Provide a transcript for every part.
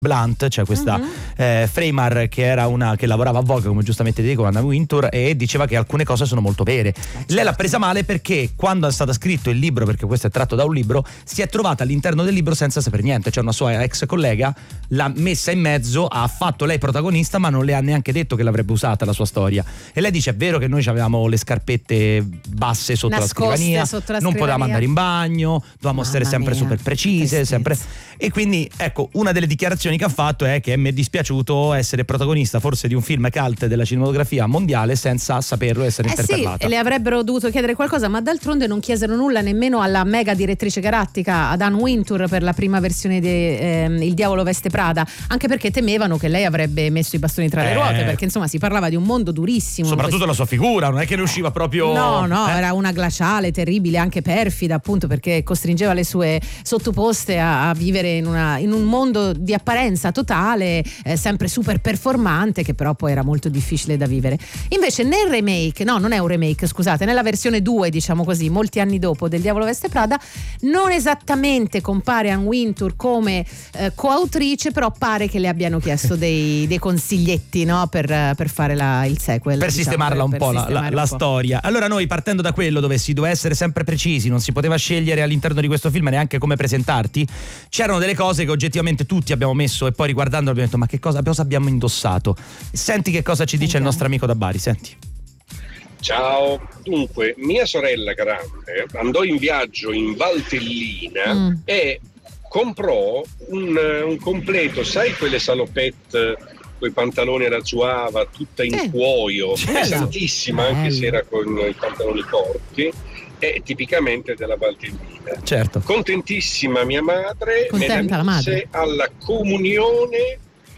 Blunt, cioè questa Freymar che era una che lavorava a Vogue, come giustamente dico, Anna Wintour, e diceva che alcune cose sono molto vere. Lei l'ha presa male perché quando è stato scritto il libro, perché questo è tratto da un libro, si è trovata all'interno del libro senza sapere niente, cioè una sua ex collega l'ha messa in mezzo, ha fatto lei protagonista ma non le ha neanche detto che l'avrebbe usata la sua storia, e lei dice: è vero che noi avevamo le scarpette basse sotto la scrivania, non potevamo andare in bagno, dovevamo stare sempre super precise, sempre. E quindi ecco, una delle dichiarazioni che ha fatto è che mi è dispiaciuto essere protagonista forse di un film cult della cinematografia mondiale senza saperlo, essere interpellata. Sì, le avrebbero dovuto chiedere qualcosa, ma d'altronde non chiesero nulla nemmeno alla mega direttrice galattica, ad Anne Wintour, per la prima versione di Il diavolo veste Prada, anche perché temevano che lei avrebbe messo i bastoni tra le ruote, perché insomma si parlava di un mondo durissimo. Soprattutto la sua figura, non è che ne usciva proprio... No, era una glaciale, terribile, anche perfida, appunto, perché costringeva le sue sottoposte a vivere in un mondo di apparenza totale, sempre super performante, che però poi era molto difficile da vivere. Invece nel remake, no, non è un remake, scusate, nella versione 2, diciamo così, molti anni dopo, del Diavolo veste Prada, non esattamente compare Anne Wintour come coautrice, però pare che le abbiano chiesto dei consiglietti, no, per fare il sequel, per sistemarla un po' la storia. Allora noi, partendo da quello dove si doveva essere sempre precisi, non si poteva scegliere all'interno di questo film neanche come presentarti, c'erano delle cose che oggettivamente tutti abbiamo messo e poi riguardando abbiamo detto: ma che cosa abbiamo indossato? Senti che cosa ci dice il nostro amico da Bari, senti. Ciao, dunque mia sorella grande andò in viaggio in Valtellina e comprò un completo, sai quelle salopette, quei pantaloni alla Zuava tutta in cuoio, pesantissima, anche se era con i pantaloni corti, è tipicamente della Valtellina. Certo. Contentissima mia madre, contenta me la mise alla comunione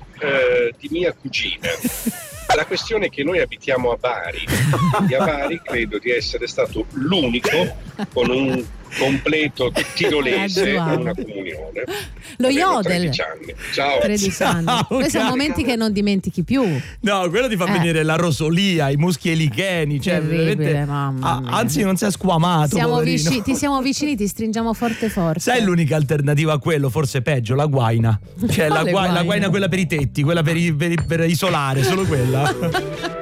di mia cugina. La questione è che noi abitiamo a Bari e a Bari credo di essere stato l'unico con un completo tirolese a una comunione. Lo Yodel. 13 anni. Ciao. 13 anni. Questi sono momenti che non dimentichi più. No, quello ti fa venire la rosolia, i muschi elicheni, cioè terribile, mamma mia. Anzi non sei squamato, ti siamo vicini, ti stringiamo forte forte. Sai l'unica alternativa a quello, forse peggio, la guaina. Cioè la guaina quella per i tetti, quella per isolare, solo quella.